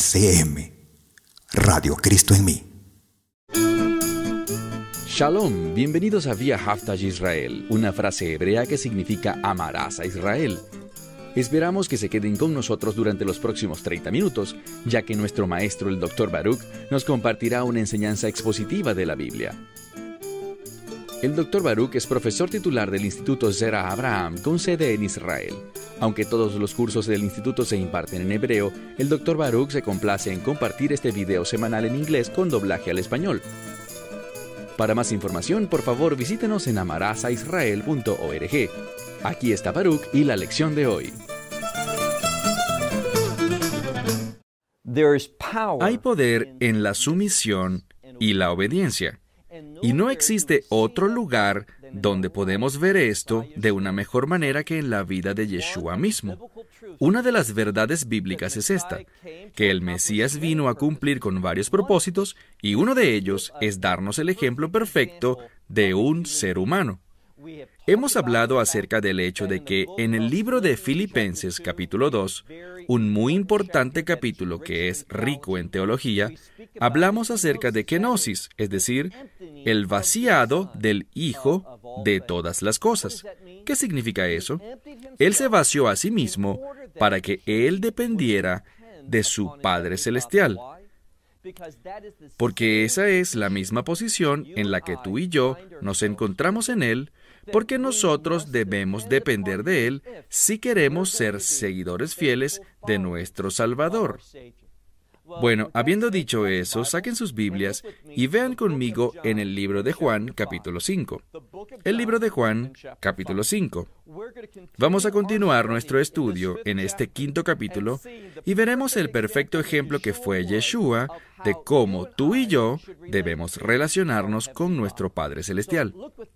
RCM, Radio Cristo en mí. Shalom, bienvenidos a Vía Haftaj Israel, una frase hebrea que significa amarás a Israel. Esperamos que se queden con nosotros durante los próximos 30 minutos, ya que nuestro maestro, el Dr. Baruch, nos compartirá una enseñanza expositiva de la Biblia. El Dr. Baruch es profesor titular del Instituto Zera Abraham, con sede en Israel. Aunque todos los cursos del instituto se imparten en hebreo, el Dr. Baruch se complace en compartir este video semanal en inglés con doblaje al español. Para más información, por favor, visítenos en amarasaisrael.org. Aquí está Baruch y la lección de hoy. Hay poder en la sumisión y la obediencia. Y no existe otro lugar donde podemos ver esto de una mejor manera que en la vida de Yeshua mismo. Una de las verdades bíblicas es esta, que el Mesías vino a cumplir con varios propósitos y uno de ellos es darnos el ejemplo perfecto de un ser humano. Hemos hablado acerca del hecho de que en el libro de Filipenses capítulo 2, un muy importante capítulo que es rico en teología, hablamos acerca de kenosis, es decir, el vaciado del Hijo de todas las cosas. ¿Qué significa eso? Él se vació a sí mismo para que Él dependiera de su Padre Celestial. Porque esa es la misma posición en la que tú y yo nos encontramos en Él, porque nosotros debemos depender de Él si queremos ser seguidores fieles de nuestro Salvador. Bueno, habiendo dicho eso, saquen sus Biblias y vean conmigo en el libro de Juan, capítulo 5. El libro de Juan, capítulo 5. Vamos a continuar nuestro estudio en este quinto capítulo y veremos el perfecto ejemplo que fue Yeshua de cómo tú y yo debemos relacionarnos con nuestro Padre Celestial.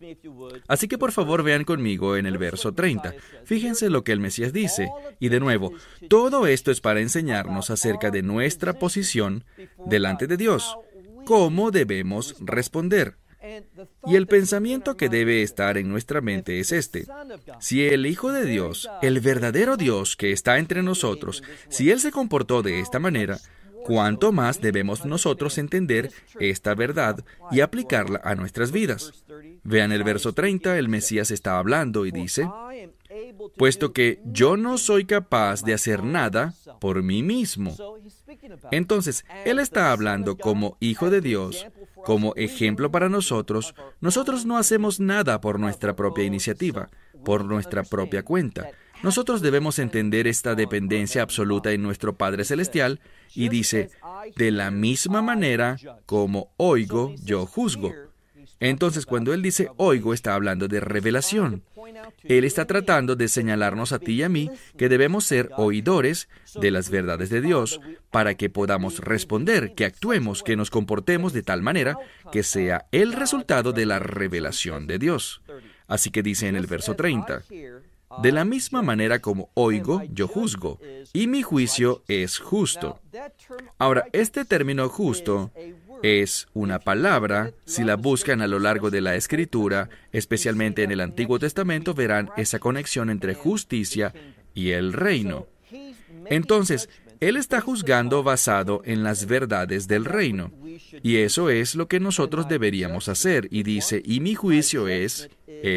Así que por favor vean conmigo en el verso 30. Fíjense lo que el Mesías dice. Y de nuevo, todo esto es para enseñarnos acerca de nuestra posición delante de Dios. ¿Cómo debemos responder? Y el pensamiento que debe estar en nuestra mente es este. Si el Hijo de Dios, el verdadero Dios que está entre nosotros, si Él se comportó de esta manera, ¿cuánto más debemos nosotros entender esta verdad y aplicarla a nuestras vidas? Vean el verso 30, el Mesías está hablando y dice, puesto que yo no soy capaz de hacer nada por mí mismo. Entonces, Él está hablando como Hijo de Dios, como ejemplo para nosotros. Nosotros no hacemos nada por nuestra propia iniciativa, por nuestra propia cuenta. Nosotros debemos entender esta dependencia absoluta en nuestro Padre Celestial y dice, de la misma manera como oigo, yo juzgo. Entonces, cuando Él dice oigo, está hablando de revelación. Él está tratando de señalarnos a ti y a mí que debemos ser oidores de las verdades de Dios para que podamos responder, que actuemos, que nos comportemos de tal manera que sea el resultado de la revelación de Dios. Así que dice en el verso 30, de la misma manera como oigo, yo juzgo, y mi juicio es justo. Ahora, este término justo es una palabra, si la buscan a lo largo de la Escritura, especialmente en el Antiguo Testamento, verán esa conexión entre justicia y el reino. Entonces, Él está juzgando basado en las verdades del reino. Y eso es lo que nosotros deberíamos hacer. Y dice, y mi juicio es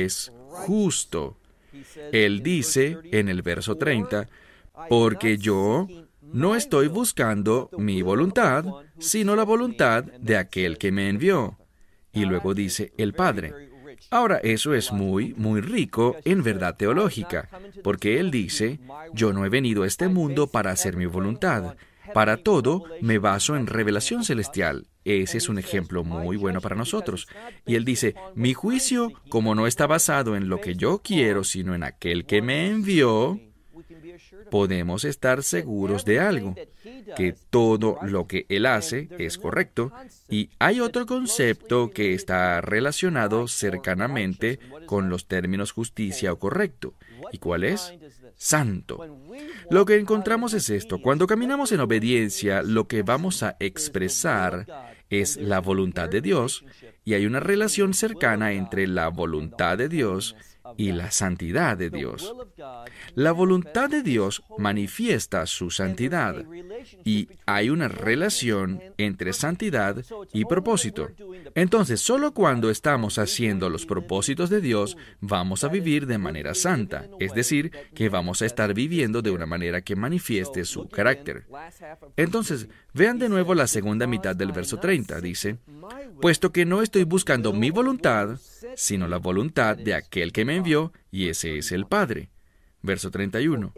justo. Él dice en el verso 30, porque yo no estoy buscando mi voluntad, sino la voluntad de aquel que me envió. Y luego dice el Padre. Ahora, eso es muy rico en verdad teológica, porque Él dice, yo no he venido a este mundo para hacer mi voluntad. Para todo, me baso en revelación celestial. Ese es un ejemplo muy bueno para nosotros. Y Él dice, mi juicio, como no está basado en lo que yo quiero, sino en aquel que me envió, podemos estar seguros de algo, que todo lo que Él hace es correcto. Y hay otro concepto que está relacionado cercanamente con los términos justicia o correcto. ¿Y cuál es? Santo. Lo que encontramos es esto. Cuando caminamos en obediencia, lo que vamos a expresar es la voluntad de Dios, y hay una relación cercana entre la voluntad de Dios y la santidad de Dios. La voluntad de Dios manifiesta su santidad y hay una relación entre santidad y propósito. Entonces, solo cuando estamos haciendo los propósitos de Dios, vamos a vivir de manera santa, es decir, que vamos a estar viviendo de una manera que manifieste su carácter. Entonces, vean de nuevo la segunda mitad del verso 30, dice, puesto que no estoy buscando mi voluntad, sino la voluntad de aquel que me envió, y ese es el Padre. Verso 31.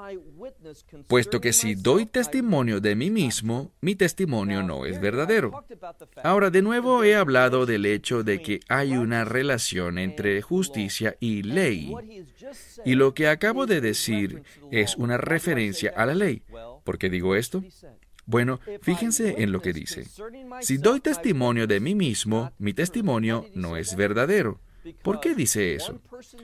Puesto que si doy testimonio de mí mismo, mi testimonio no es verdadero. Ahora, de nuevo he hablado del hecho de que hay una relación entre justicia y ley. Y lo que acabo de decir es una referencia a la ley. ¿Por qué digo esto? Bueno, fíjense en lo que dice. Si doy testimonio de mí mismo, mi testimonio no es verdadero. ¿Por qué dice eso?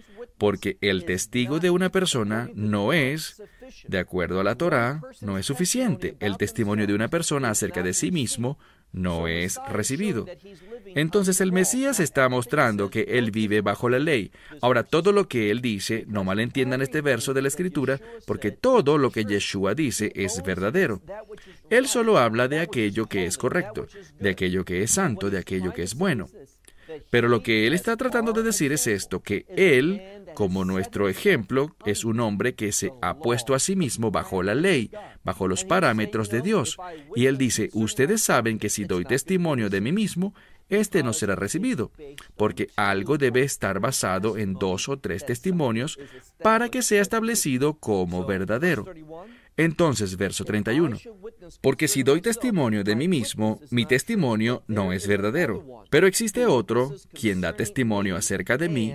Porque el testigo de una persona no es, de acuerdo a la Torá, no es suficiente. El testimonio de una persona acerca de sí mismo no es recibido. Entonces el Mesías está mostrando que Él vive bajo la ley. Ahora, todo lo que Él dice, no malentiendan este verso de la Escritura, porque todo lo que Yeshua dice es verdadero. Él solo habla de aquello que es correcto, de aquello que es santo, de aquello que es bueno. Pero lo que Él está tratando de decir es esto, que Él, como nuestro ejemplo, es un hombre que se ha puesto a sí mismo bajo la ley, bajo los parámetros de Dios. Y Él dice, ustedes saben que si doy testimonio de mí mismo, este no será recibido, porque algo debe estar basado en 2 o 3 testimonios para que sea establecido como verdadero. Entonces, verso 31. Porque si doy testimonio de mí mismo, mi testimonio no es verdadero. Pero existe otro, quien da testimonio acerca de mí,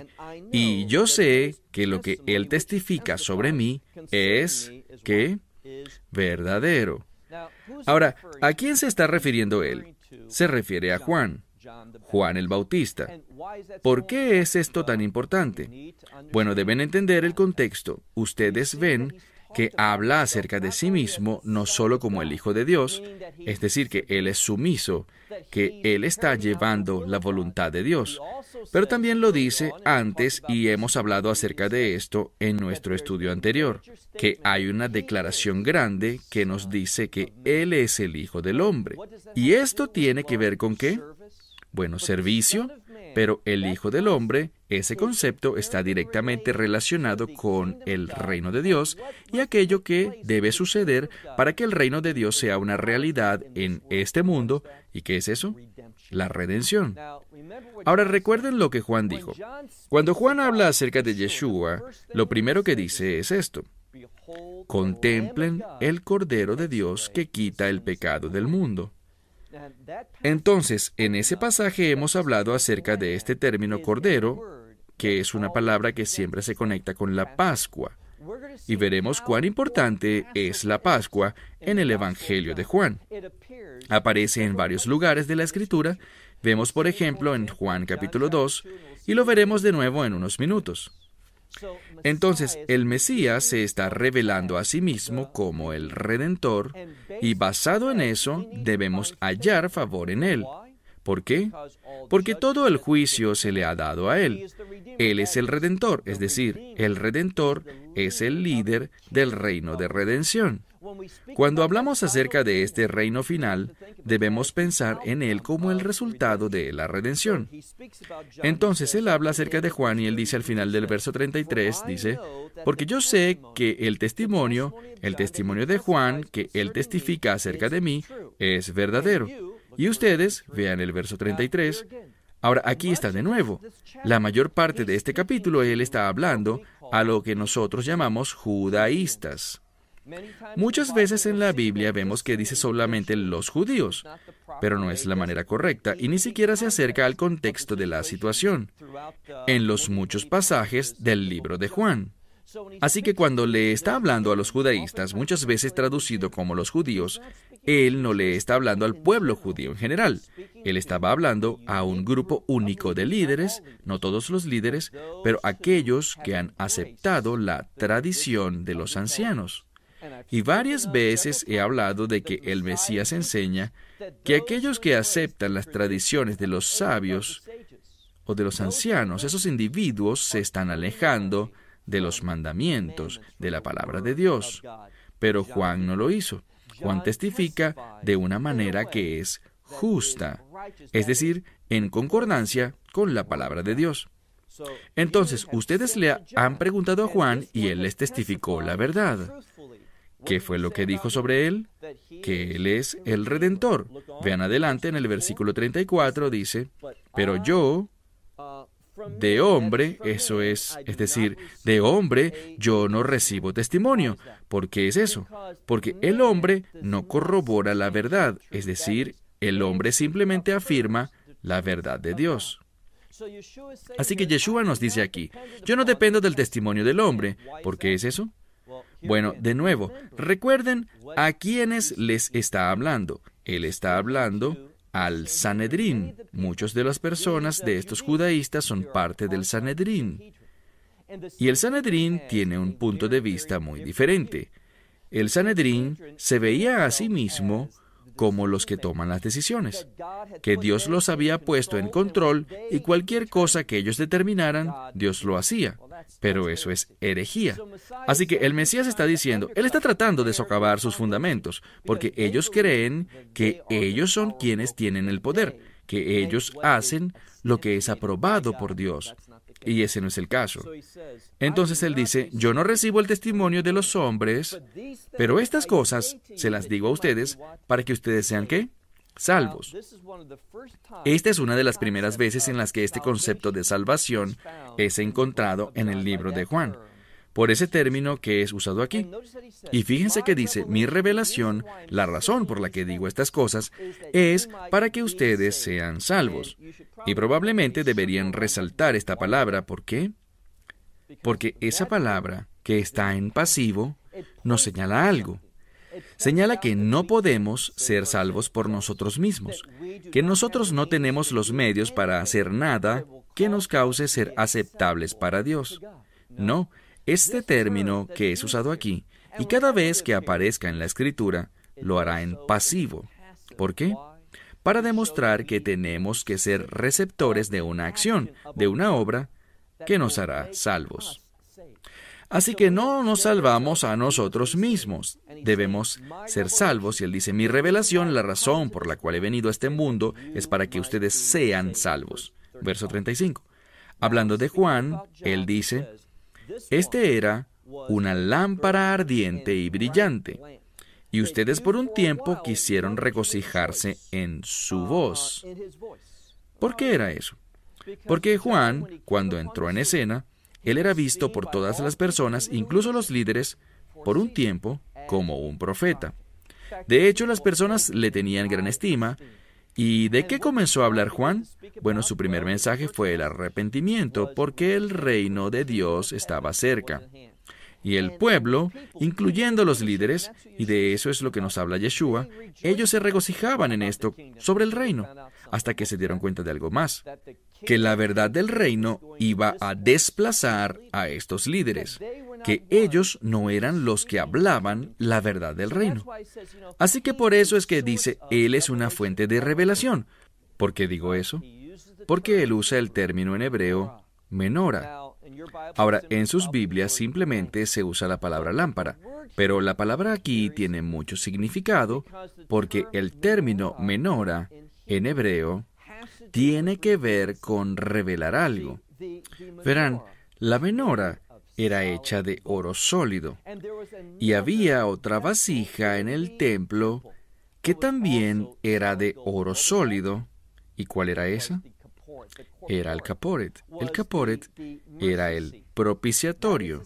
y yo sé que lo que él testifica sobre mí es, ¿qué? Verdadero. Ahora, ¿a quién se está refiriendo él? Se refiere a Juan. Juan el Bautista. ¿Por qué es esto tan importante? Bueno, deben entender el contexto. Ustedes ven que habla acerca de sí mismo no solo como el Hijo de Dios, es decir, que Él es sumiso, que Él está llevando la voluntad de Dios, pero también lo dice antes y hemos hablado acerca de esto en nuestro estudio anterior, que hay una declaración grande que nos dice que Él es el Hijo del Hombre. ¿Y esto tiene que ver con qué? Bueno, servicio, pero el Hijo del Hombre, ese concepto está directamente relacionado con el reino de Dios y aquello que debe suceder para que el reino de Dios sea una realidad en este mundo. ¿Y qué es eso? La redención. Ahora recuerden lo que Juan dijo. Cuando Juan habla acerca de Yeshua, lo primero que dice es esto. Contemplen el Cordero de Dios que quita el pecado del mundo. Entonces, en ese pasaje hemos hablado acerca de este término cordero, que es una palabra que siempre se conecta con la Pascua. Y veremos cuán importante es la Pascua en el Evangelio de Juan. Aparece en varios lugares de la Escritura. Vemos, por ejemplo, en Juan capítulo 2, y lo veremos de nuevo en unos minutos. Entonces, el Mesías se está revelando a sí mismo como el Redentor, y basado en eso, debemos hallar favor en Él. ¿Por qué? Porque todo el juicio se le ha dado a Él. Él es el Redentor, es decir, el Redentor es el líder del reino de redención. Cuando hablamos acerca de este reino final, debemos pensar en Él como el resultado de la redención. Entonces, Él habla acerca de Juan y Él dice al final del verso 33, dice, porque yo sé que el testimonio de Juan, que Él testifica acerca de mí, es verdadero. Y ustedes, vean el verso 33, ahora aquí está de nuevo. La mayor parte de este capítulo Él está hablando a lo que nosotros llamamos judaístas. Muchas veces en la Biblia vemos que dice solamente los judíos, pero no es la manera correcta y ni siquiera se acerca al contexto de la situación en los muchos pasajes del libro de Juan. Así que cuando le está hablando a los judaístas, muchas veces traducido como los judíos, Él no le está hablando al pueblo judío en general. Él estaba hablando a un grupo único de líderes, no todos los líderes, pero aquellos que han aceptado la tradición de los ancianos. Y varias veces he hablado de que el Mesías enseña que aquellos que aceptan las tradiciones de los sabios o de los ancianos. Esos individuos se están alejando de los mandamientos, de la palabra de Dios. Pero Juan no lo hizo. Juan testifica de una manera que es justa, es decir, en concordancia con la palabra de Dios. Entonces, ustedes le han preguntado a Juan y él les testificó la verdad. ¿Qué fue lo que dijo sobre él? Que él es el Redentor. Vean adelante en el versículo 34, dice, pero yo, de hombre, eso es decir, de hombre, yo no recibo testimonio. ¿Por qué es eso? Porque el hombre no corrobora la verdad, es decir, el hombre simplemente afirma la verdad de Dios. Así que Yeshua nos dice aquí, yo no dependo del testimonio del hombre. ¿Por qué es eso? Bueno, de nuevo, recuerden a quiénes les está hablando. Él está hablando al Sanedrín. Muchas de las personas de estos judaístas son parte del Sanedrín. Y el Sanedrín tiene un punto de vista muy diferente. El Sanedrín se veía a sí mismo como los que toman las decisiones, que Dios los había puesto en control y cualquier cosa que ellos determinaran, Dios lo hacía. Pero eso es herejía. Así que el Mesías está diciendo, Él está tratando de socavar sus fundamentos, porque ellos creen que ellos son quienes tienen el poder, que ellos hacen lo que es aprobado por Dios. Y ese no es el caso. Entonces Él dice, yo no recibo el testimonio de los hombres, pero estas cosas se las digo a ustedes para que ustedes sean, ¿qué? Salvos. Esta es una de las primeras veces en las que este concepto de salvación es encontrado en el libro de Juan, por ese término que es usado aquí. Y fíjense que dice, mi revelación, la razón por la que digo estas cosas, es para que ustedes sean salvos. Y probablemente deberían resaltar esta palabra. ¿Por qué? Porque esa palabra, que está en pasivo, nos señala algo. Señala que no podemos ser salvos por nosotros mismos, que nosotros no tenemos los medios para hacer nada que nos cause ser aceptables para Dios. No, este término que es usado aquí, y cada vez que aparezca en la Escritura, lo hará en pasivo. ¿Por qué? Para demostrar que tenemos que ser receptores de una acción, de una obra, que nos hará salvos. Así que no nos salvamos a nosotros mismos. Debemos ser salvos. Y Él dice, mi revelación, la razón por la cual he venido a este mundo, es para que ustedes sean salvos. Verso 35. Hablando de Juan, Él dice, este era una lámpara ardiente y brillante, y ustedes por un tiempo quisieron regocijarse en su voz. ¿Por qué era eso? Porque Juan, cuando entró en escena, él era visto por todas las personas, incluso los líderes, por un tiempo, como un profeta. De hecho, las personas le tenían gran estima. ¿Y de qué comenzó a hablar Juan? Bueno, su primer mensaje fue el arrepentimiento, porque el reino de Dios estaba cerca. Y el pueblo, incluyendo los líderes, y de eso es lo que nos habla Yeshua, ellos se regocijaban en esto sobre el reino, hasta que se dieron cuenta de algo más, que la verdad del reino iba a desplazar a estos líderes, que ellos no eran los que hablaban la verdad del reino. Así que por eso es que dice, Él es una fuente de revelación. ¿Por qué digo eso? Porque Él usa el término en hebreo, menora. Ahora, en sus Biblias simplemente se usa la palabra lámpara, pero la palabra aquí tiene mucho significado porque el término menora en hebreo tiene que ver con revelar algo. Verán, la menora era hecha de oro sólido y había otra vasija en el templo que también era de oro sólido. ¿Y cuál era esa? Era el caporet. El caporet era el propiciatorio,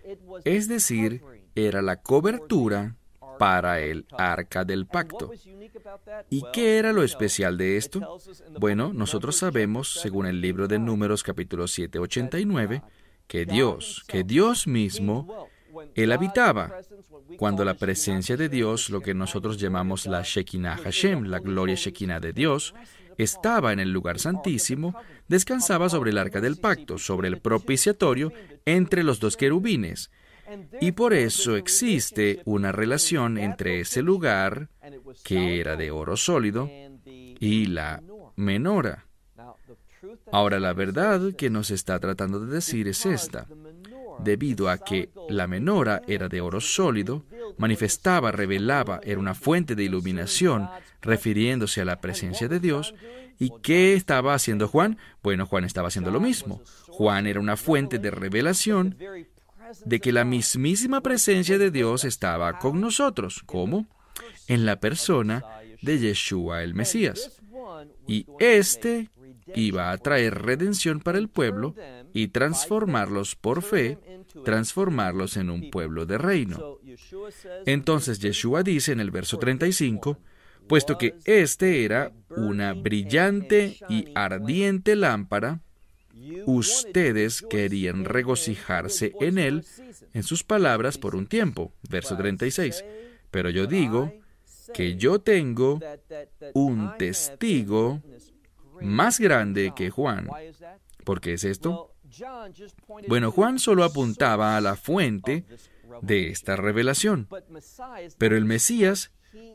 es decir, era la cobertura para el arca del pacto. ¿Y qué era lo especial de esto? Bueno, nosotros sabemos, según el libro de Números capítulo 7, 89, que Dios mismo, Él habitaba. Cuando la presencia de Dios, lo que nosotros llamamos la Shekinah Hashem, la gloria Shekinah de Dios, estaba en el lugar santísimo, descansaba sobre el arca del pacto, sobre el propiciatorio, entre los dos querubines. Y por eso existe una relación entre ese lugar, que era de oro sólido, y la menora. Ahora, la verdad que nos está tratando de decir es esta. Debido a que la menora era de oro sólido, manifestaba, revelaba, era una fuente de iluminación, refiriéndose a la presencia de Dios. ¿Y qué estaba haciendo Juan? Bueno, Juan estaba haciendo lo mismo. Juan era una fuente de revelación de que la mismísima presencia de Dios estaba con nosotros. ¿Cómo? En la persona de Yeshua el Mesías. Y este iba a traer redención para el pueblo y transformarlos por fe, transformarlos en un pueblo de reino. Entonces Yeshua dice en el verso 35, puesto que este era una brillante y ardiente lámpara, ustedes querían regocijarse en él, en sus palabras, por un tiempo. Verso 36. Pero yo digo que yo tengo un testigo más grande que Juan. ¿Por qué es esto? Bueno, Juan solo apuntaba a la fuente de esta revelación, pero el Mesías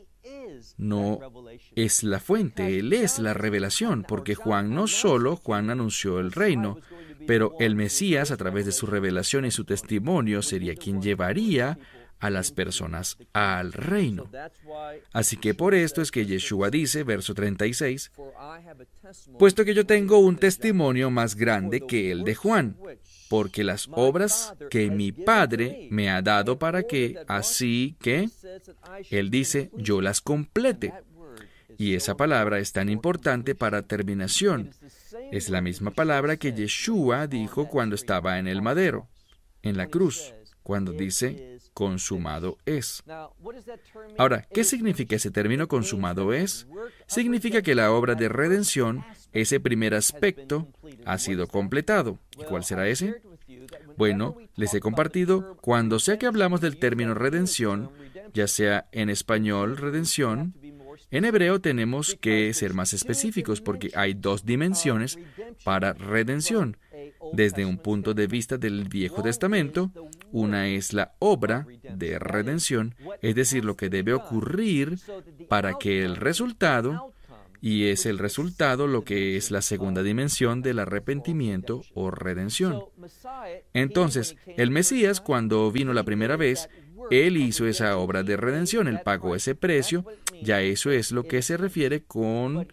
no es la fuente, Él es la revelación, porque Juan anunció el reino, pero el Mesías, a través de su revelación y su testimonio, sería quien llevaría a las personas al reino. Así que por esto es que Yeshua dice, verso 36, puesto que yo tengo un testimonio más grande que el de Juan, porque las obras que mi Padre me ha dado para que, así que, Él dice, yo las complete. Y esa palabra es tan importante para terminación. Es la misma palabra que Yeshua dijo cuando estaba en el madero, en la cruz, cuando dice, consumado es. Ahora, ¿qué significa ese término consumado es? Significa que la obra de redención, ese primer aspecto, ha sido completado. ¿Y cuál será ese? Bueno, les he compartido, cuando sea que hablamos del término redención, ya sea en español redención, en hebreo tenemos que ser más específicos porque hay dos dimensiones para redención. Desde un punto de vista del Viejo Testamento, una es la obra de redención, es decir, lo que debe ocurrir para que el resultado, y es el resultado lo que es la segunda dimensión del arrepentimiento o redención. Entonces, el Mesías, cuando vino la primera vez, Él hizo esa obra de redención, Él pagó ese precio, ya eso es lo que se refiere con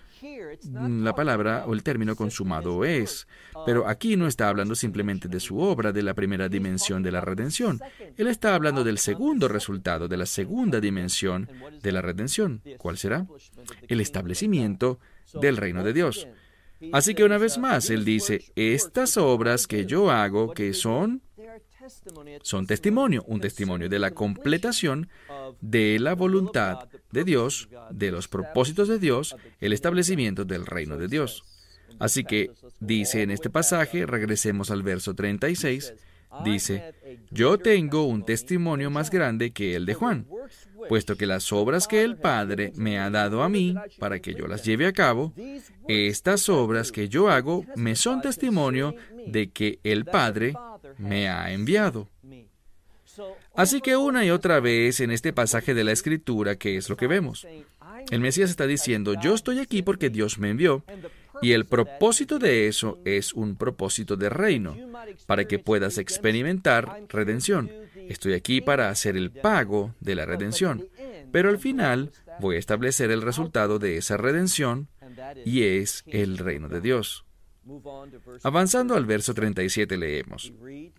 la palabra o el término consumado es. Pero aquí no está hablando simplemente de su obra, de la primera dimensión de la redención. Él está hablando del segundo resultado, de la segunda dimensión de la redención. ¿Cuál será? El establecimiento del reino de Dios. Así que una vez más, Él dice, estas obras que yo hago, que son testimonio, un testimonio de la completación de la voluntad de Dios, de los propósitos de Dios, el establecimiento del reino de Dios. Así que dice en este pasaje, regresemos al verso 36, dice, yo tengo un testimonio más grande que el de Juan, puesto que las obras que el Padre me ha dado a mí para que yo las lleve a cabo, estas obras que yo hago me son testimonio de que el Padre me ha enviado. Así que una y otra vez en este pasaje de la Escritura, ¿qué es lo que vemos? El Mesías está diciendo, yo estoy aquí porque Dios me envió, y el propósito de eso es un propósito de reino, para que puedas experimentar redención. Estoy aquí para hacer el pago de la redención, pero al final voy a establecer el resultado de esa redención, y es el reino de Dios. Avanzando al verso 37 leemos,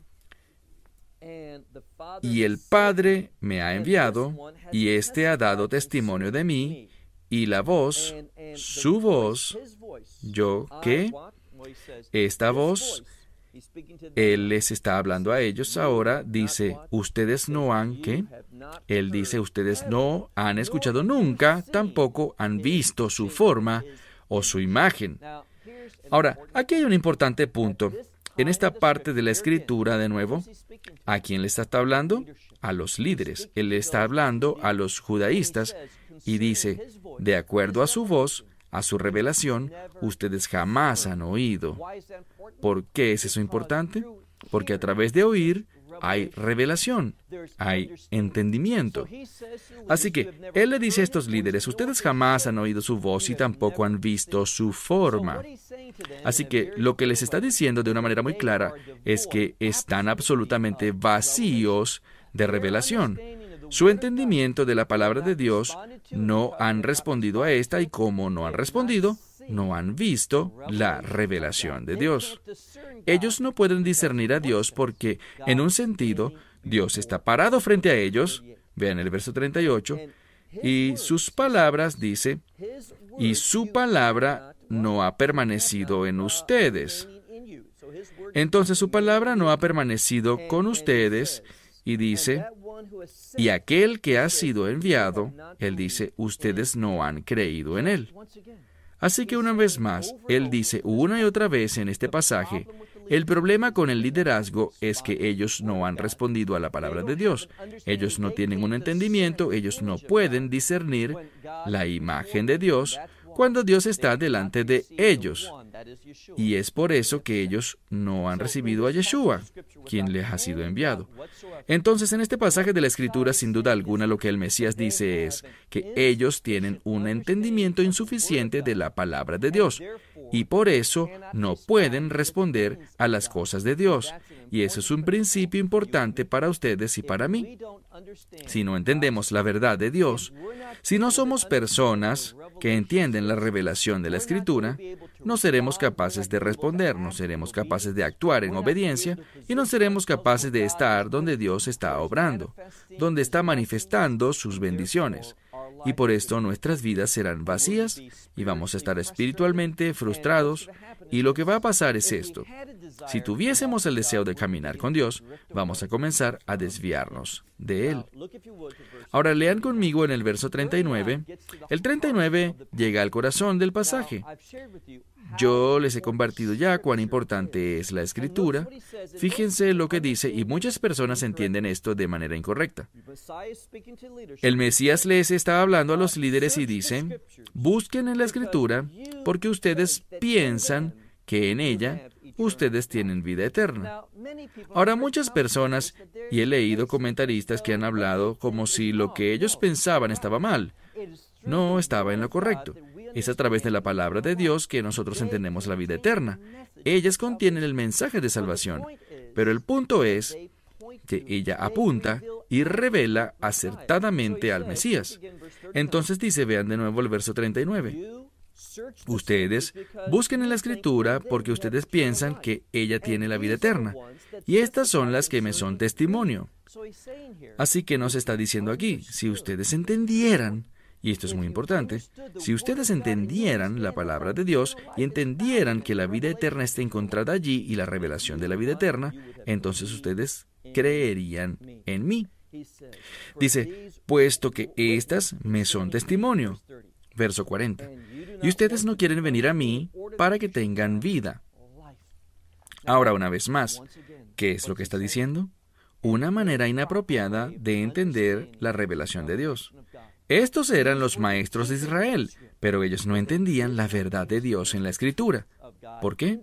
y el Padre me ha enviado, y éste ha dado testimonio de mí, y la voz, su voz, yo, ¿qué? Esta voz, Él les está hablando a ellos ahora, dice, ustedes no han, ¿qué? Él dice, ustedes no han escuchado nunca, tampoco han visto su forma o su imagen. Ahora, aquí hay un importante punto. En esta parte de la Escritura, de nuevo, ¿a quién le está hablando? A los líderes. Él le está hablando a los judaístas y dice, de acuerdo a su voz, a su revelación, ustedes jamás han oído. ¿Por qué es eso importante? Porque a través de oír hay revelación, hay entendimiento. Así que Él le dice a estos líderes, ustedes jamás han oído su voz y tampoco han visto su forma. Así que lo que les está diciendo de una manera muy clara es que están absolutamente vacíos de revelación. Su entendimiento de la palabra de Dios no han respondido a esta, y como no han respondido, no han visto la revelación de Dios. Ellos no pueden discernir a Dios porque, en un sentido, Dios está parado frente a ellos. Vean el verso 38. Y sus palabras, dice, y su palabra no ha permanecido en ustedes. Entonces su palabra no ha permanecido con ustedes, y dice, y aquel que ha sido enviado, él dice, ustedes no han creído en él. Así que una vez más, él dice una y otra vez en este pasaje, el problema con el liderazgo es que ellos no han respondido a la palabra de Dios. Ellos no tienen un entendimiento, ellos no pueden discernir la imagen de Dios cuando Dios está delante de ellos. Y es por eso que ellos no han recibido a Yeshua, quien les ha sido enviado. Entonces, en este pasaje de la Escritura, sin duda alguna, lo que el Mesías dice es que ellos tienen un entendimiento insuficiente de la palabra de Dios, y por eso no pueden responder a las cosas de Dios. Y eso es un principio importante para ustedes y para mí. Si no entendemos la verdad de Dios, si no somos personas que entienden la revelación de la Escritura, no seremos capaces de responder, no seremos capaces de actuar en obediencia y no seremos capaces de estar donde Dios está obrando, donde está manifestando sus bendiciones. Y por esto nuestras vidas serán vacías y vamos a estar espiritualmente frustrados. Y lo que va a pasar es esto. Si tuviésemos el deseo de caminar con Dios, vamos a comenzar a desviarnos de Él. Ahora lean conmigo en el verso 39. El 39 llega al corazón del pasaje. Yo les he compartido ya cuán importante es la Escritura. Fíjense lo que dice, y muchas personas entienden esto de manera incorrecta. El Mesías les está hablando a los líderes y dice, busquen en la Escritura porque ustedes piensan que en ella ustedes tienen vida eterna. Ahora, muchas personas, y he leído comentaristas que han hablado como si lo que ellos pensaban estaba mal. No estaba en lo correcto. Es a través de la palabra de Dios que nosotros entendemos la vida eterna. Ellas contienen el mensaje de salvación, pero el punto es que ella apunta y revela acertadamente al Mesías. Entonces dice, vean de nuevo el verso 39. Ustedes busquen en la Escritura porque ustedes piensan que ella tiene la vida eterna, y estas son las que me son testimonio. Así que nos está diciendo aquí, si ustedes entendieran, y esto es muy importante, si ustedes entendieran la palabra de Dios y entendieran que la vida eterna está encontrada allí y la revelación de la vida eterna, entonces ustedes creerían en mí. Dice, puesto que estas me son testimonio. Verso 40. Y ustedes no quieren venir a mí para que tengan vida. Ahora, una vez más, ¿qué es lo que está diciendo? Una manera inapropiada de entender la revelación de Dios. Estos eran los maestros de Israel, pero ellos no entendían la verdad de Dios en la Escritura. ¿Por qué?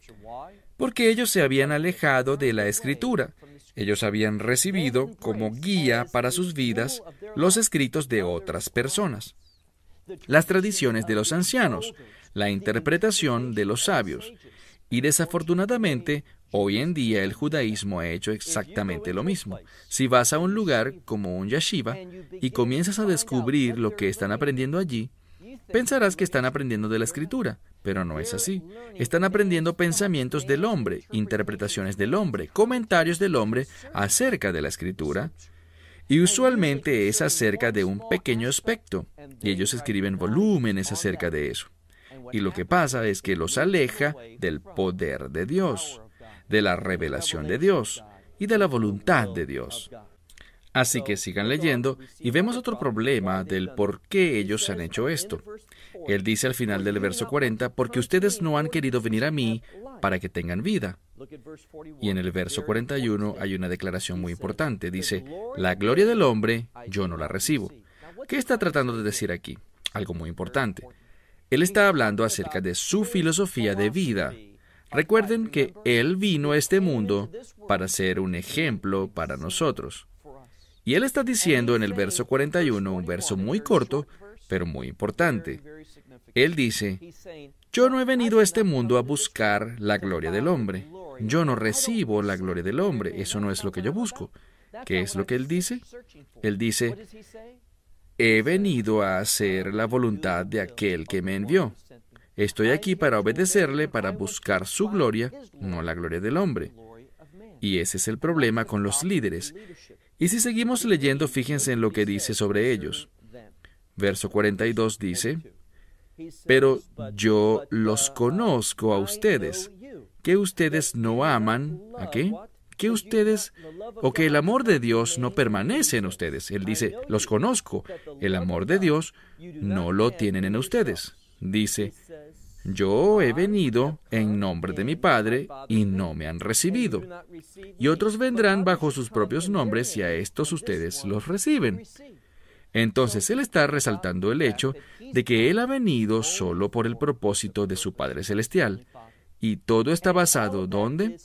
Porque ellos se habían alejado de la Escritura. Ellos habían recibido como guía para sus vidas los escritos de otras personas, las tradiciones de los ancianos, la interpretación de los sabios. Y desafortunadamente, hoy en día el judaísmo ha hecho exactamente lo mismo. Si vas a un lugar como un yeshiva y comienzas a descubrir lo que están aprendiendo allí, pensarás que están aprendiendo de la Escritura, pero no es así. Están aprendiendo pensamientos del hombre, interpretaciones del hombre, comentarios del hombre acerca de la Escritura, y usualmente es acerca de un pequeño aspecto, y ellos escriben volúmenes acerca de eso. Y lo que pasa es que los aleja del poder de Dios, de la revelación de Dios y de la voluntad de Dios. Así que sigan leyendo y vemos otro problema del por qué ellos han hecho esto. Él dice al final del verso 40, porque ustedes no han querido venir a mí para que tengan vida. Y en el verso 41 hay una declaración muy importante. Dice, la gloria del hombre yo no la recibo. ¿Qué está tratando de decir aquí? Algo muy importante. Él está hablando acerca de su filosofía de vida. Recuerden que Él vino a este mundo para ser un ejemplo para nosotros. Y Él está diciendo en el verso 41, un verso muy corto, pero muy importante. Él dice, yo no he venido a este mundo a buscar la gloria del hombre. Yo no recibo la gloria del hombre. Eso no es lo que yo busco. ¿Qué es lo que él dice? Él dice, he venido a hacer la voluntad de aquel que me envió. Estoy aquí para obedecerle, para buscar su gloria, no la gloria del hombre. Y ese es el problema con los líderes. Y si seguimos leyendo, fíjense en lo que dice sobre ellos. Verso 42 dice, pero yo los conozco a ustedes, que ustedes no aman, ¿a qué? Que ustedes, o que el amor de Dios no permanece en ustedes. Él dice, los conozco, el amor de Dios no lo tienen en ustedes. Dice, yo he venido en nombre de mi Padre y no me han recibido. Y otros vendrán bajo sus propios nombres y a estos ustedes los reciben. Entonces, él está resaltando el hecho de que él ha venido solo por el propósito de su Padre Celestial. Y todo está basado, ¿dónde?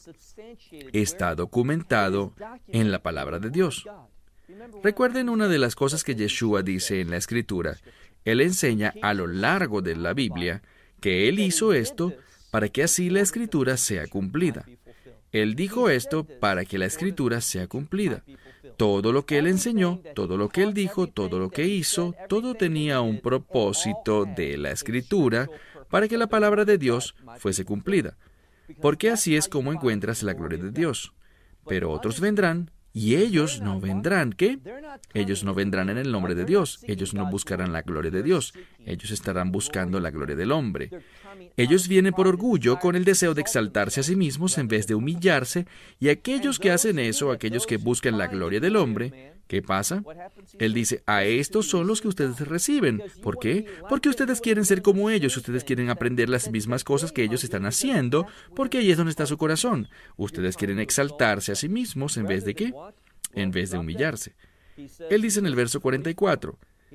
Está documentado en la palabra de Dios. Recuerden una de las cosas que Yeshua dice en la Escritura. Él enseña a lo largo de la Biblia que Él hizo esto para que así la Escritura sea cumplida. Él dijo esto para que la Escritura sea cumplida. Todo lo que Él enseñó, todo lo que Él dijo, todo lo que hizo, todo tenía un propósito de la Escritura para que la palabra de Dios fuese cumplida. Porque así es como encuentras la gloria de Dios. Pero otros vendrán, y ellos no vendrán, ¿qué? Ellos no vendrán en el nombre de Dios. Ellos no buscarán la gloria de Dios. Ellos estarán buscando la gloria del hombre. Ellos vienen por orgullo, con el deseo de exaltarse a sí mismos en vez de humillarse, y aquellos que hacen eso, aquellos que buscan la gloria del hombre, ¿qué pasa? Él dice, a estos son los que ustedes reciben. ¿Por qué? Porque ustedes quieren ser como ellos, ustedes quieren aprender las mismas cosas que ellos están haciendo, porque ahí es donde está su corazón. Ustedes quieren exaltarse a sí mismos en vez de ¿qué? En vez de humillarse. Él dice en el verso 44,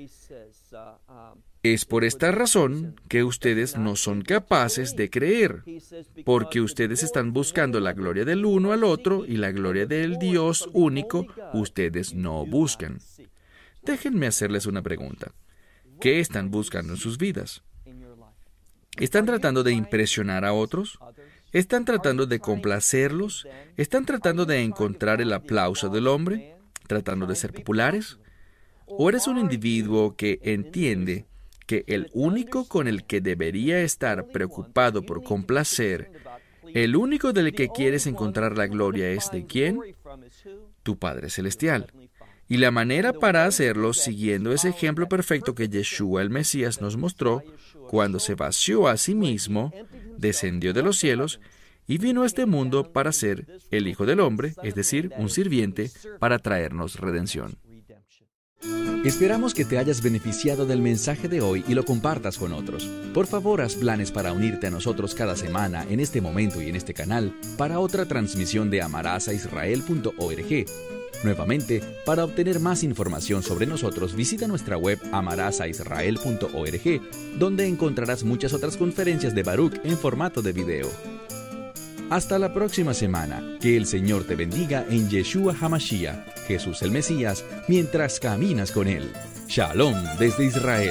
es por esta razón que ustedes no son capaces de creer, porque ustedes están buscando la gloria del uno al otro y la gloria del Dios único, ustedes no buscan. Déjenme hacerles una pregunta. ¿Qué están buscando en sus vidas? ¿Están tratando de impresionar a otros? ¿Están tratando de complacerlos? ¿Están tratando de encontrar el aplauso del hombre? ¿Tratando de ser populares? ¿O eres un individuo que entiende que el único con el que debería estar preocupado por complacer, el único del que quieres encontrar la gloria es de quién? Tu Padre Celestial. Y la manera para hacerlo, siguiendo ese ejemplo perfecto que Yeshua el Mesías nos mostró, cuando se vació a sí mismo, descendió de los cielos y vino a este mundo para ser el Hijo del Hombre, es decir, un sirviente, para traernos redención. Esperamos que te hayas beneficiado del mensaje de hoy y lo compartas con otros. Por favor, haz planes para unirte a nosotros cada semana en este momento y en este canal para otra transmisión de amarazaisrael.org. Nuevamente, para obtener más información sobre nosotros, visita nuestra web amarazaisrael.org, donde encontrarás muchas otras conferencias de Baruch en formato de video. Hasta la próxima semana. Que el Señor te bendiga en Yeshua HaMashiach, Jesús el Mesías, mientras caminas con Él. Shalom desde Israel.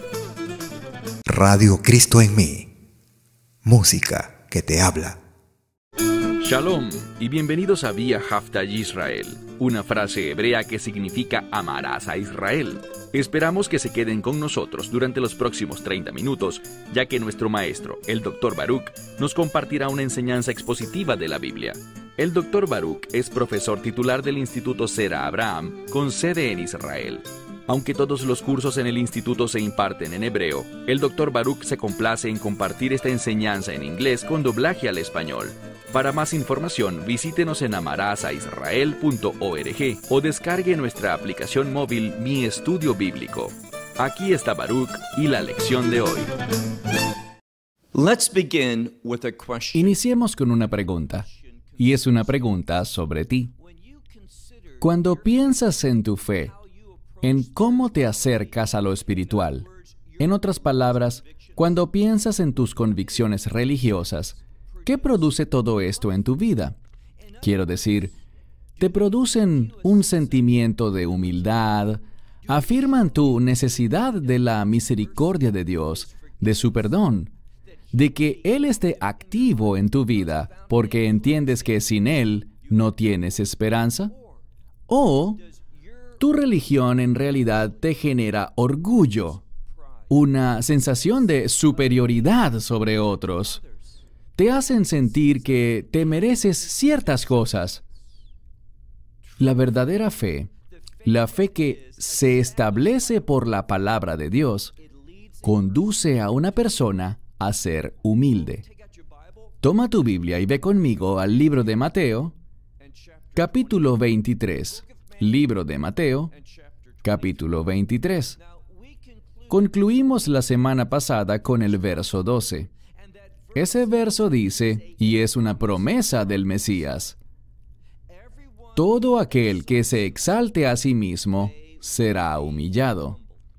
Radio Cristo en mí. Música que te habla. Shalom y bienvenidos a Vía Haftaj Israel, una frase hebrea que significa amarás a Israel. Esperamos que se queden con nosotros durante los próximos 30 minutos, ya que nuestro maestro, el Dr. Baruch, nos compartirá una enseñanza expositiva de la Biblia. El Dr. Baruch es profesor titular del Instituto Sera Abraham, con sede en Israel. Aunque todos los cursos en el instituto se imparten en hebreo, el Dr. Baruch se complace en compartir esta enseñanza en inglés con doblaje al español. Para más información, visítenos en amarazaisrael.org o descargue nuestra aplicación móvil Mi Estudio Bíblico. Aquí está Baruch y la lección de hoy. Iniciemos con una pregunta, y es una pregunta sobre ti. Cuando piensas en tu fe, en cómo te acercas a lo espiritual, en otras palabras, cuando piensas en tus convicciones religiosas, ¿qué produce todo esto en tu vida? Quiero decir, ¿te producen un sentimiento de humildad, Afirman tu necesidad de la misericordia de Dios, de su perdón, de que Él esté activo en tu vida porque entiendes que sin Él no tienes esperanza. O tu religión en realidad te genera orgullo, una sensación de superioridad sobre otros. Te hacen sentir que te mereces ciertas cosas. La verdadera fe, la fe que se establece por la palabra de Dios, conduce a una persona a ser humilde. Toma tu Biblia y ve conmigo al libro de Mateo, capítulo 23. Libro de Mateo, capítulo 23. Concluimos la semana pasada con el verso 12. Ese verso dice, y es una promesa del Mesías: todo aquel que se exalte a sí mismo será humillado.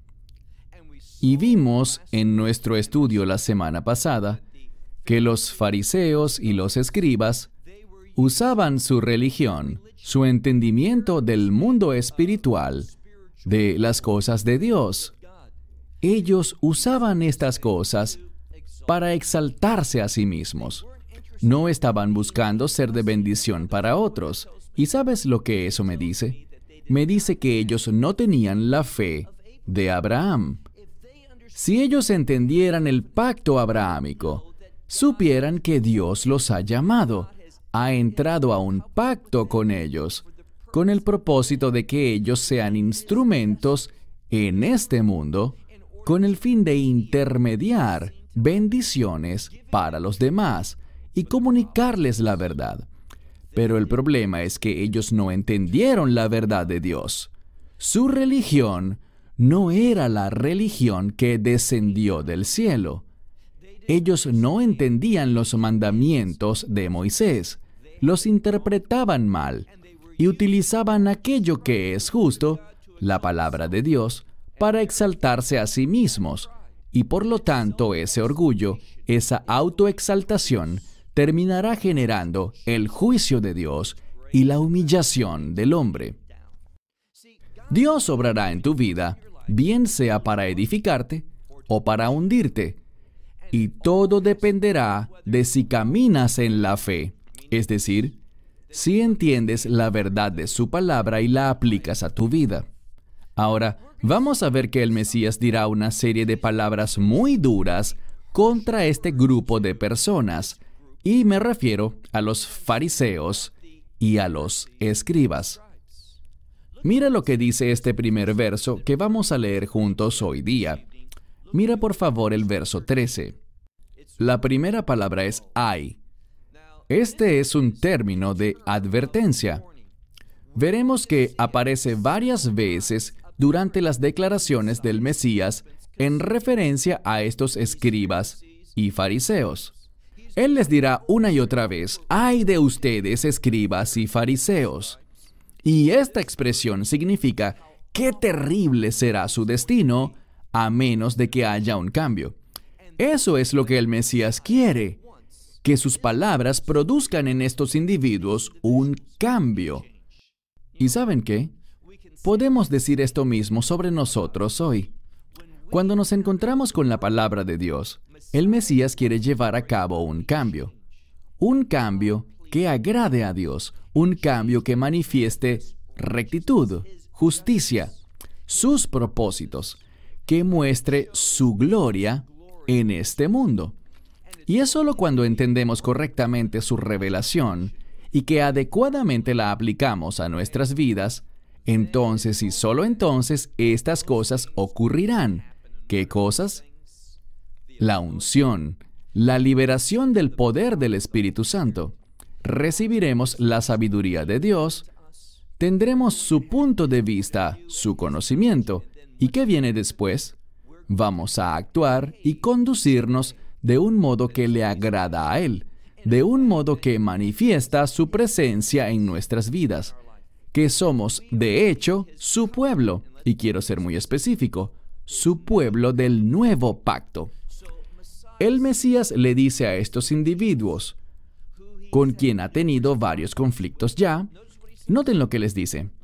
Y vimos en nuestro estudio la semana pasada que los fariseos y los escribas usaban su religión, su entendimiento del mundo espiritual, de las cosas de Dios. Ellos usaban estas cosas para exaltarse a sí mismos. No estaban buscando ser de bendición para otros. ¿Y sabes lo que eso me dice? Me dice que ellos no tenían la fe de Abraham. Si ellos entendieran el pacto abrahámico, supieran que Dios los ha llamado, ha entrado a un pacto con ellos, con el propósito de que ellos sean instrumentos en este mundo, con el fin de intermediar bendiciones para los demás y comunicarles la verdad. Pero el problema es que ellos no entendieron la verdad de Dios. Su religión no era la religión que descendió del cielo. Ellos no entendían los mandamientos de Moisés, los interpretaban mal y utilizaban aquello que es justo, la palabra de Dios, para exaltarse a sí mismos. Y por lo tanto ese orgullo, esa autoexaltación, terminará generando el juicio de Dios y la humillación del hombre. Dios obrará en tu vida, bien sea para edificarte o para hundirte, y todo dependerá de si caminas en la fe, es decir, si entiendes la verdad de su palabra y la aplicas a tu vida. Ahora, vamos a ver que el Mesías dirá una serie de palabras muy duras contra este grupo de personas, y me refiero a los fariseos y a los escribas. Mira lo que dice este primer verso que vamos a leer juntos hoy día. Mira por favor el verso 13. La primera palabra es ay. Este es un término de advertencia. Veremos que aparece varias veces durante las declaraciones del Mesías en referencia a estos escribas y fariseos. Él les dirá una y otra vez, ¡ay de ustedes, escribas y fariseos! Y esta expresión significa, ¡qué terrible será su destino a menos de que haya un cambio! Eso es lo que el Mesías quiere, que sus palabras produzcan en estos individuos un cambio. ¿Y saben qué? Podemos decir esto mismo sobre nosotros hoy. Cuando nos encontramos con la palabra de Dios, el Mesías quiere llevar a cabo un cambio que agrade a Dios, un cambio que manifieste rectitud, justicia, sus propósitos, que muestre su gloria en este mundo. Y es solo cuando entendemos correctamente su revelación y que adecuadamente la aplicamos a nuestras vidas, entonces y solo entonces estas cosas ocurrirán. ¿Qué cosas? La unción, la liberación del poder del Espíritu Santo. Recibiremos la sabiduría de Dios, tendremos su punto de vista, su conocimiento. ¿Y qué viene después? Vamos a actuar y conducirnos de un modo que le agrada a Él, de un modo que manifiesta su presencia en nuestras vidas, que somos, de hecho, su pueblo, y quiero ser muy específico, su pueblo del nuevo pacto. El Mesías le dice a estos individuos, con quien ha tenido varios conflictos ya, noten lo que les dice: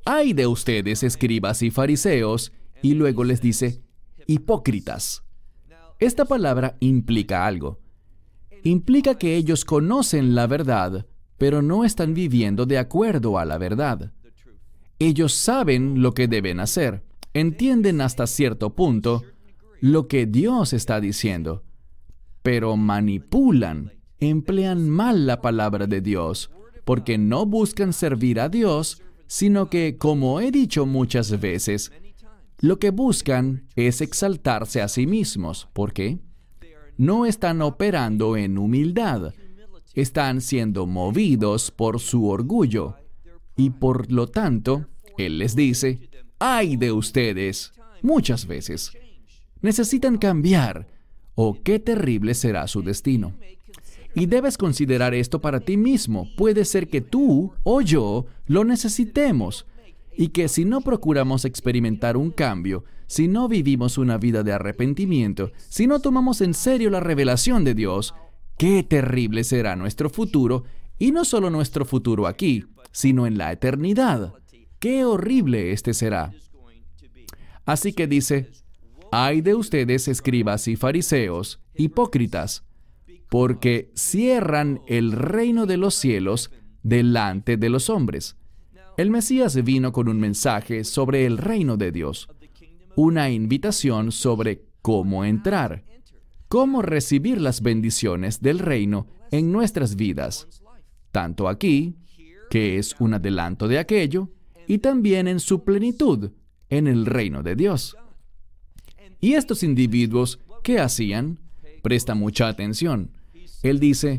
¡ay de ustedes, escribas y fariseos! Y luego les dice, hipócritas. Esta palabra implica algo. Implica que ellos conocen la verdad, pero no están viviendo de acuerdo a la verdad. Ellos saben lo que deben hacer, entienden hasta cierto punto lo que Dios está diciendo, pero manipulan, emplean mal la palabra de Dios, porque no buscan servir a Dios, sino que, como he dicho muchas veces, lo que buscan es exaltarse a sí mismos. ¿Por qué? No están operando en humildad, están siendo movidos por su orgullo. Y por lo tanto, Él les dice, ¡ay de ustedes! Muchas veces. Necesitan cambiar, o qué terrible será su destino. Y debes considerar esto para ti mismo. Puede ser que tú o yo lo necesitemos, y que si no procuramos experimentar un cambio, si no vivimos una vida de arrepentimiento, si no tomamos en serio la revelación de Dios, qué terrible será nuestro futuro, y no solo nuestro futuro aquí, sino en la eternidad. ¡Qué horrible este será! Así que dice, ¡ay de ustedes, escribas y fariseos, hipócritas! Porque cierran el reino de los cielos delante de los hombres. El Mesías vino con un mensaje sobre el reino de Dios, una invitación sobre cómo entrar, cómo recibir las bendiciones del reino en nuestras vidas, tanto aquí, que es un adelanto de aquello, y también en su plenitud, en el reino de Dios. ¿Y estos individuos qué hacían? Presta mucha atención. Él dice,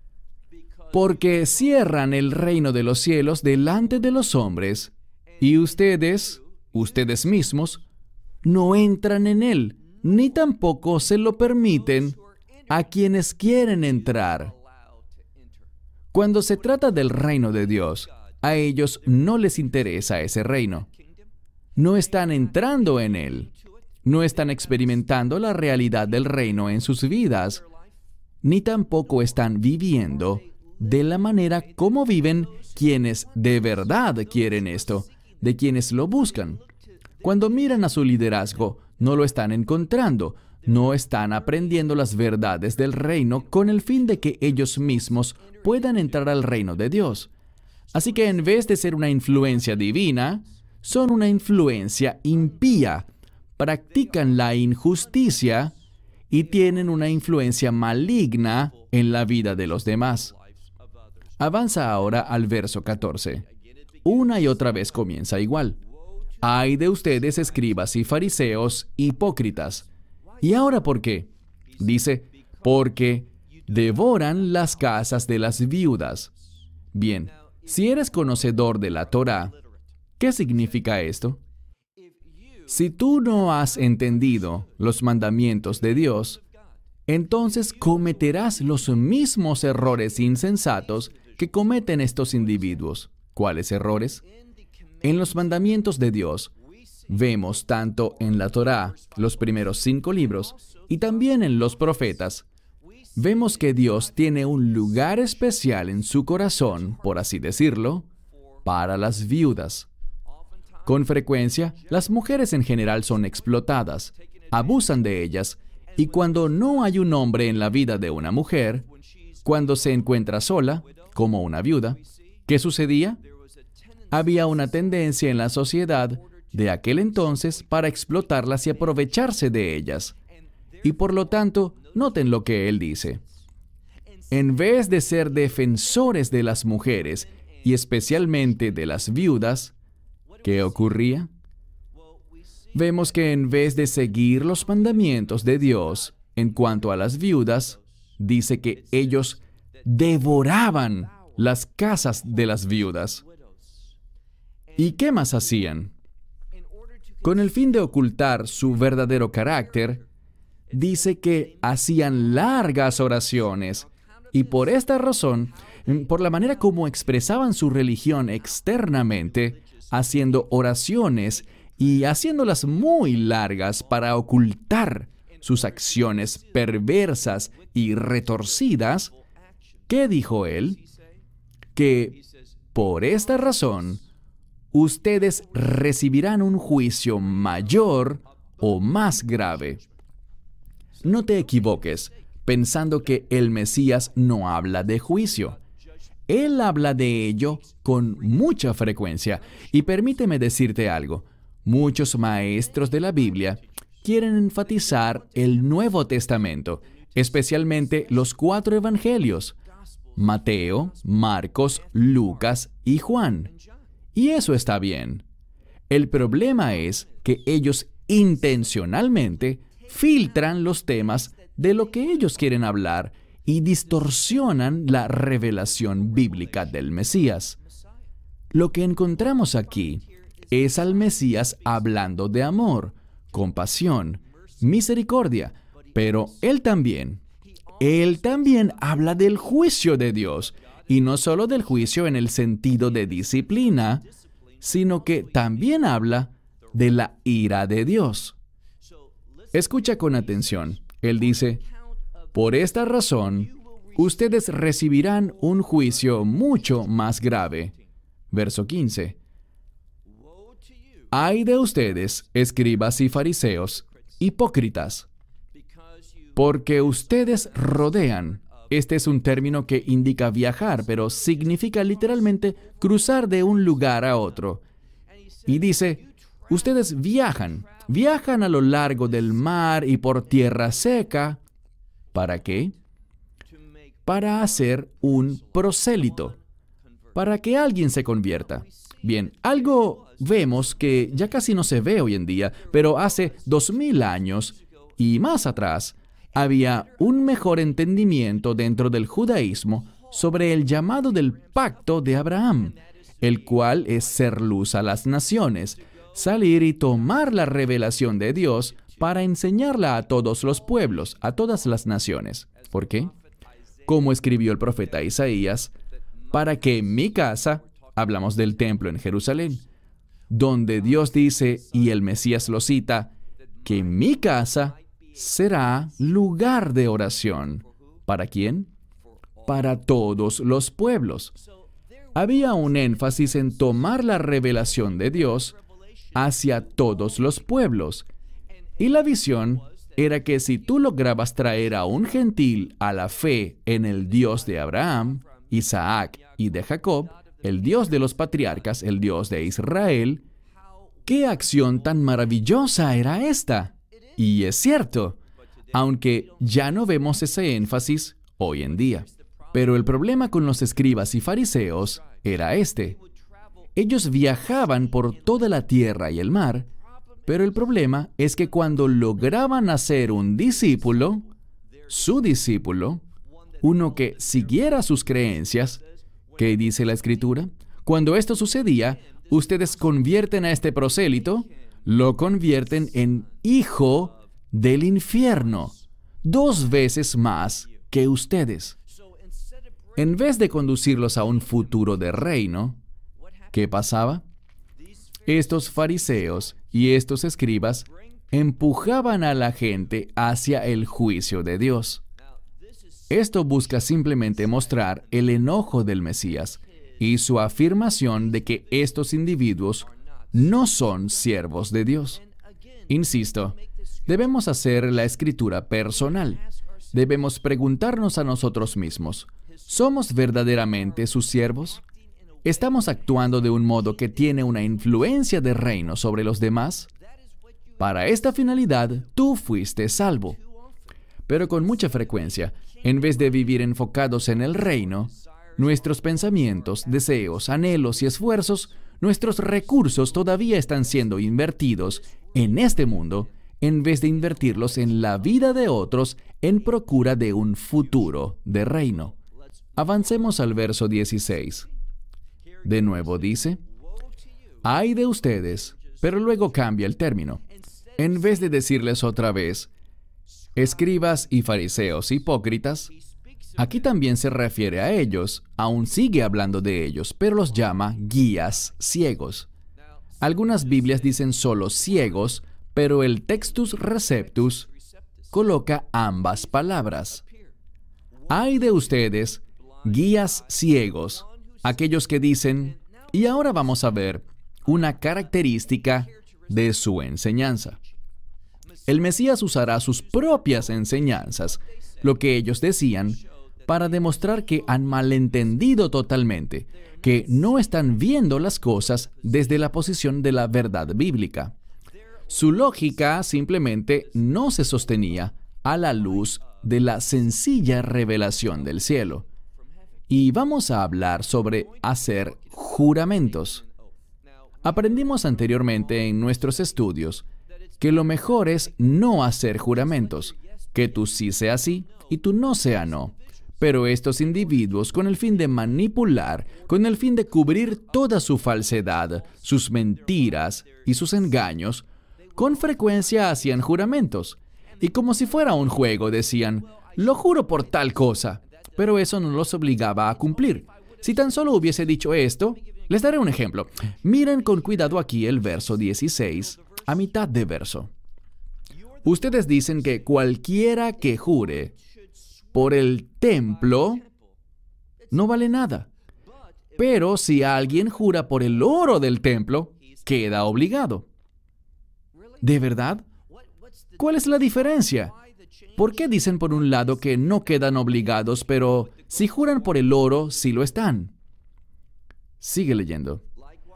porque cierran el reino de los cielos delante de los hombres, y ustedes mismos, no entran en él, ni tampoco se lo permiten a quienes quieren entrar. Cuando se trata del reino de Dios, a ellos no les interesa ese reino. No están entrando en él. No están experimentando la realidad del reino en sus vidas, ni tampoco están viviendo de la manera como viven quienes de verdad quieren esto, de quienes lo buscan. Cuando miran a su liderazgo, no lo están encontrando, no están aprendiendo las verdades del reino con el fin de que ellos mismos puedan entrar al reino de Dios. Así que en vez de ser una influencia divina, son una influencia impía, practican la injusticia y tienen una influencia maligna en la vida de los demás. Avanza ahora al verso 14. Una y otra vez comienza igual. ¡Ay de ustedes, escribas y fariseos, hipócritas! ¿Y ahora por qué? Dice, porque devoran las casas de las viudas. Bien, si eres conocedor de la Torá, ¿qué significa esto? Si tú no has entendido los mandamientos de Dios, entonces cometerás los mismos errores insensatos que cometen estos individuos. ¿Cuáles errores? En los mandamientos de Dios, vemos tanto en la Torá, los primeros 5 libros, y también en los profetas, vemos que Dios tiene un lugar especial en su corazón, por así decirlo, para las viudas. Con frecuencia, las mujeres en general son explotadas, abusan de ellas, y cuando no hay un hombre en la vida de una mujer, cuando se encuentra sola, como una viuda, ¿qué sucedía? Había una tendencia en la sociedad de aquel entonces para explotarlas y aprovecharse de ellas. Y por lo tanto, noten lo que él dice. En vez de ser defensores de las mujeres, y especialmente de las viudas, ¿qué ocurría? Vemos que en vez de seguir los mandamientos de Dios en cuanto a las viudas, dice que ellos devoraban las casas de las viudas. ¿Y qué más hacían? Con el fin de ocultar su verdadero carácter, dice que hacían largas oraciones, y por esta razón, por la manera como expresaban su religión externamente, haciendo oraciones y haciéndolas muy largas para ocultar sus acciones perversas y retorcidas, ¿qué dijo él? Que por esta razón, ustedes recibirán un juicio mayor o más grave. No te equivoques pensando que el Mesías no habla de juicio. Él habla de ello con mucha frecuencia. Y permíteme decirte algo. Muchos maestros de la Biblia quieren enfatizar el Nuevo Testamento, especialmente los 4 evangelios: Mateo, Marcos, Lucas y Juan. Y eso está bien. El problema es que ellos intencionalmente filtran los temas de lo que ellos quieren hablar y distorsionan la revelación bíblica del Mesías. Lo que encontramos aquí es al Mesías hablando de amor, compasión, misericordia, pero Él también habla del juicio de Dios, y no solo del juicio en el sentido de disciplina, sino que también habla de la ira de Dios. Escucha con atención. Él dice: por esta razón, ustedes recibirán un juicio mucho más grave. Verso 15. Ay de ustedes, escribas y fariseos, hipócritas, porque ustedes rodean. Este es un término que indica viajar, pero significa literalmente cruzar de un lugar a otro. Y dice, ustedes viajan a lo largo del mar y por tierra seca. ¿Para qué? Para hacer un prosélito, para que alguien se convierta. Bien, algo vemos que ya casi no se ve hoy en día, pero hace 2000 años y más atrás, había un mejor entendimiento dentro del judaísmo sobre el llamado del pacto de Abraham, el cual es ser luz a las naciones, salir y tomar la revelación de Dios para enseñarla a todos los pueblos, a todas las naciones. ¿Por qué? Como escribió el profeta Isaías, para que mi casa, hablamos del templo en Jerusalén, donde Dios dice, y el Mesías lo cita, que mi casa será lugar de oración. ¿Para quién? Para todos los pueblos. Había un énfasis en tomar la revelación de Dios hacia todos los pueblos. Y la visión era que si tú lograbas traer a un gentil a la fe en el Dios de Abraham, Isaac y de Jacob, el Dios de los patriarcas, el Dios de Israel, ¿qué acción tan maravillosa era esta? Y es cierto, aunque ya no vemos ese énfasis hoy en día. Pero el problema con los escribas y fariseos era este. Ellos viajaban por toda la tierra y el mar, pero el problema es que cuando lograban hacer un discípulo, su discípulo, uno que siguiera sus creencias, ¿qué dice la Escritura? Cuando esto sucedía, ustedes convierten a este prosélito, lo convierten en hijo del infierno, 2 veces más que ustedes. En vez de conducirlos a un futuro de reino, ¿qué pasaba? Estos fariseos y estos escribas empujaban a la gente hacia el juicio de Dios. Esto busca simplemente mostrar el enojo del Mesías y su afirmación de que estos individuos no son siervos de Dios. Insisto, debemos hacer la escritura personal. Debemos preguntarnos a nosotros mismos, ¿somos verdaderamente sus siervos? ¿Estamos actuando de un modo que tiene una influencia de reino sobre los demás? Para esta finalidad, tú fuiste salvo. Pero con mucha frecuencia, en vez de vivir enfocados en el reino, nuestros pensamientos, deseos, anhelos y esfuerzos, nuestros recursos todavía están siendo invertidos en este mundo, en vez de invertirlos en la vida de otros en procura de un futuro de reino. Avancemos al verso 16. De nuevo dice, ay de ustedes, pero luego cambia el término. En vez de decirles otra vez, escribas y fariseos hipócritas, aquí también se refiere a ellos, aún sigue hablando de ellos, pero los llama guías ciegos. Algunas Biblias dicen solo ciegos, pero el Textus Receptus coloca ambas palabras. Ay de ustedes, guías ciegos, aquellos que dicen, y ahora vamos a ver, una característica de su enseñanza. El Mesías usará sus propias enseñanzas, lo que ellos decían, para demostrar que han malentendido totalmente, que no están viendo las cosas desde la posición de la verdad bíblica. Su lógica simplemente no se sostenía a la luz de la sencilla revelación del cielo. Y vamos a hablar sobre hacer juramentos. Aprendimos anteriormente en nuestros estudios que lo mejor es no hacer juramentos, que tú sí sea sí y tú no sea no. Pero estos individuos, con el fin de manipular, con el fin de cubrir toda su falsedad, sus mentiras y sus engaños, con frecuencia hacían juramentos. Y como si fuera un juego, decían, lo juro por tal cosa. Pero eso no los obligaba a cumplir. Si tan solo hubiese dicho esto, les daré un ejemplo. Miren con cuidado aquí el verso 16, a mitad de verso. Ustedes dicen que cualquiera que jure por el templo no vale nada. Pero si alguien jura por el oro del templo, queda obligado. ¿De verdad? ¿Cuál es la diferencia? ¿Por qué dicen por un lado que no quedan obligados, pero si juran por el oro, sí lo están? Sigue leyendo.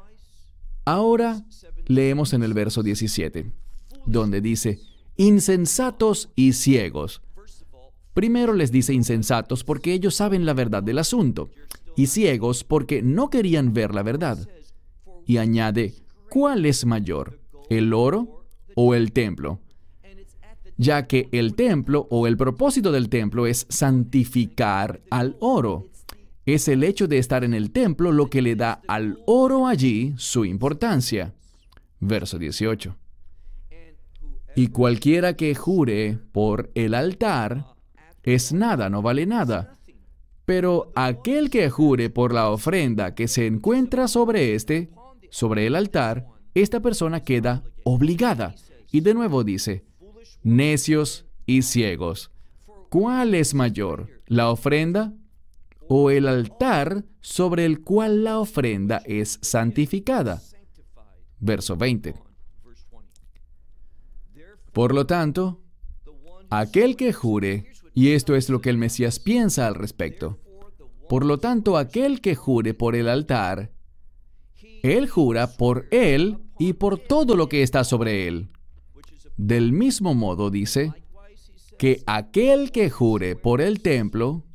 Ahora leemos en el verso 17, donde dice, insensatos y ciegos. Primero les dice insensatos porque ellos saben la verdad del asunto, y ciegos porque no querían ver la verdad. Y añade, ¿cuál es mayor, el oro o el templo? Ya que el templo o el propósito del templo es santificar al oro. Es el hecho de estar en el templo lo que le da al oro allí su importancia. Verso 18. Y cualquiera que jure por el altar es nada, no vale nada. Pero aquel que jure por la ofrenda que se encuentra sobre el altar, esta persona queda obligada. Y de nuevo dice, necios y ciegos. ¿Cuál es mayor, la ofrenda o el altar sobre el cual la ofrenda es santificada? Verso 20. Por lo tanto, aquel que jure, y esto es lo que el Mesías piensa al respecto, por lo tanto, aquel que jure por el altar, él jura por él y por todo lo que está sobre él. Del mismo modo dice que aquel que jure por el templo